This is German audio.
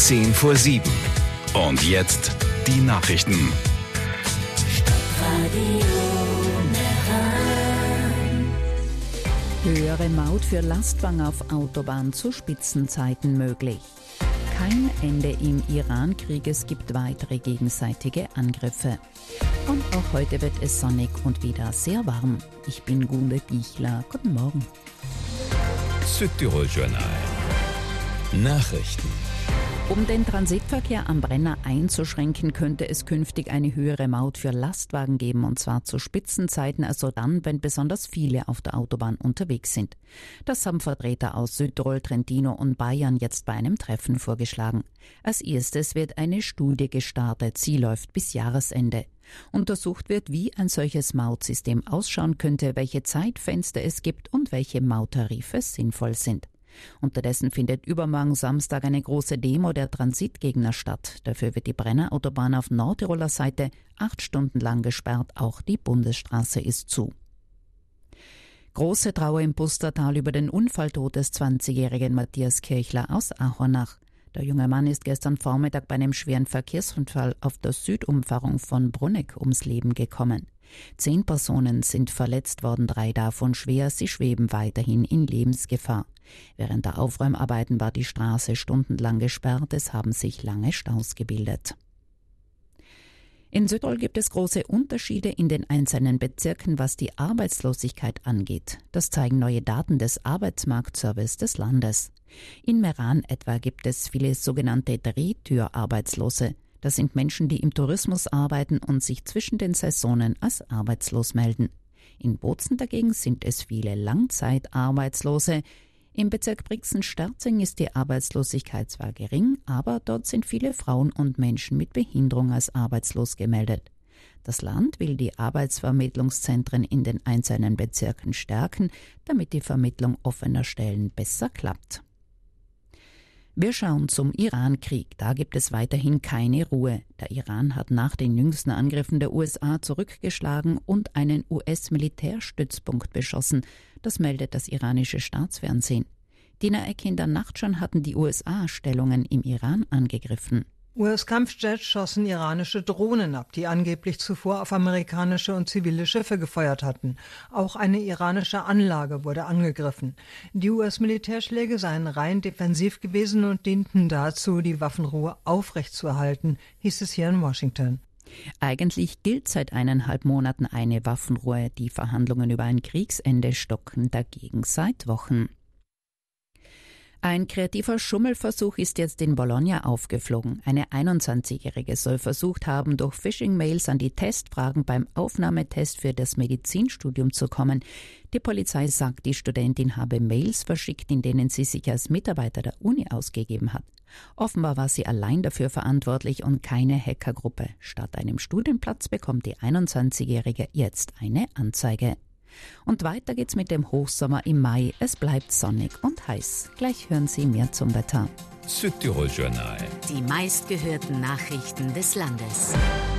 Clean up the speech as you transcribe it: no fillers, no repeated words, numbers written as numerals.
7:10. Und jetzt die Nachrichten. Höhere Maut für Lastwagen auf Autobahn zu Spitzenzeiten möglich. Kein Ende im Iran-Krieg, es gibt weitere gegenseitige Angriffe. Und auch heute wird es sonnig und wieder sehr warm. Ich bin Gunde Bichler. Guten Morgen. Südtirol Journal. Nachrichten. Um den Transitverkehr am Brenner einzuschränken, könnte es künftig eine höhere Maut für Lastwagen geben, und zwar zu Spitzenzeiten, also dann, wenn besonders viele auf der Autobahn unterwegs sind. Das haben Vertreter aus Südtirol, Trentino und Bayern jetzt bei einem Treffen vorgeschlagen. Als erstes wird eine Studie gestartet, sie läuft bis Jahresende. Untersucht wird, wie ein solches Mautsystem ausschauen könnte, welche Zeitfenster es gibt und welche Mauttarife sinnvoll sind. Unterdessen findet übermorgen Samstag eine große Demo der Transitgegner statt. Dafür wird die Brennerautobahn auf Nordtiroler Seite 8 Stunden lang gesperrt, auch die Bundesstraße ist zu. Große Trauer im Pustertal über den Unfalltod des 20-jährigen Matthias Kirchler aus Ahornach. Der junge Mann ist gestern Vormittag bei einem schweren Verkehrsunfall auf der Südumfahrung von Bruneck ums Leben gekommen. 10 Personen sind verletzt worden, 3 davon schwer, sie schweben weiterhin in Lebensgefahr. Während der Aufräumarbeiten war die Straße stundenlang gesperrt, es haben sich lange Staus gebildet. In Südtirol gibt es große Unterschiede in den einzelnen Bezirken, was die Arbeitslosigkeit angeht. Das zeigen neue Daten des Arbeitsmarktservice des Landes. In Meran etwa gibt es viele sogenannte Drehtür-Arbeitslose. Das sind Menschen, die im Tourismus arbeiten und sich zwischen den Saisonen als arbeitslos melden. In Bozen dagegen sind es viele Langzeitarbeitslose. Im Bezirk Brixen-Sterzing ist die Arbeitslosigkeit zwar gering, aber dort sind viele Frauen und Menschen mit Behinderung als arbeitslos gemeldet. Das Land will die Arbeitsvermittlungszentren in den einzelnen Bezirken stärken, damit die Vermittlung offener Stellen besser klappt. Wir schauen zum Iran-Krieg. Da gibt es weiterhin keine Ruhe. Der Iran hat nach den jüngsten Angriffen der USA zurückgeschlagen und einen US-Militärstützpunkt beschossen. Das meldet das iranische Staatsfernsehen. Dienerecke in der Nacht schon hatten die USA Stellungen im Iran angegriffen. US-Kampfjets schossen iranische Drohnen ab, die angeblich zuvor auf amerikanische und zivile Schiffe gefeuert hatten. Auch eine iranische Anlage wurde angegriffen. Die US-Militärschläge seien rein defensiv gewesen und dienten dazu, die Waffenruhe aufrechtzuerhalten, hieß es hier in Washington. Eigentlich gilt seit 1,5 Monaten eine Waffenruhe. Die Verhandlungen über ein Kriegsende stocken dagegen seit Wochen. Ein kreativer Schummelversuch ist jetzt in Bologna aufgeflogen. Eine 21-Jährige soll versucht haben, durch Phishing-Mails an die Testfragen beim Aufnahmetest für das Medizinstudium zu kommen. Die Polizei sagt, die Studentin habe Mails verschickt, in denen sie sich als Mitarbeiter der Uni ausgegeben hat. Offenbar war sie allein dafür verantwortlich und keine Hackergruppe. Statt einem Studienplatz bekommt die 21-Jährige jetzt eine Anzeige. Und weiter geht's mit dem Hochsommer im Mai. Es bleibt sonnig und heiß. Gleich hören Sie mehr zum Wetter. Südtirol Journal. Die meistgehörten Nachrichten des Landes.